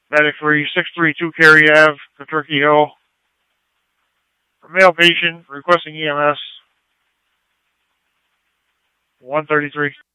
Medic 3, 632 Cary Ave, to Turkey Hill. For male patient requesting EMS. 133.